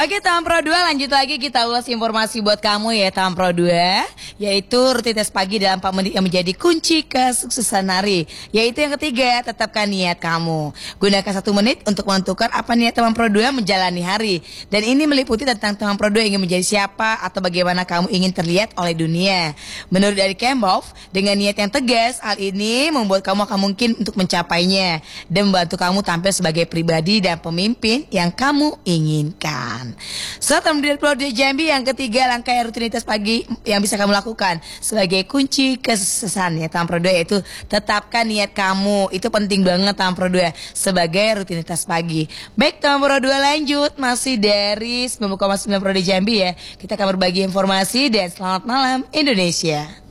Oke, Tahun Pro 2 lanjut lagi kita ulas informasi buat kamu ya Tahun Pro 2, yaitu rutinitas pagi dalam 4 menit yang menjadi kunci kesuksesan hari. Yaitu yang ketiga, tetapkan niat kamu. Gunakan 1 menit untuk menentukan apa niat Tahun Pro 2 menjalani hari. Dan ini meliputi tentang Tahun Pro 2 ingin menjadi siapa atau bagaimana kamu ingin terlihat oleh dunia. Menurut dari Kembov, dengan niat yang tegas, hal ini membuat kamu akan mungkin untuk mencapainya dan membantu kamu tampil sebagai pribadi dan pemimpin yang kamu inginkan. So, Tahun Pro 2 Jambi yang ketiga, langkah rutinitas pagi yang bisa kamu lakukan sebagai kunci kesuksesan ya Tahun Pro 2, yaitu tetapkan niat kamu. Itu penting banget Tahun Pro 2 sebagai rutinitas pagi. Baik, Tahun Pro 2 lanjut masih dari 90,9 Pro 2 Jambi ya. Kita akan berbagi informasi dan selamat malam Indonesia.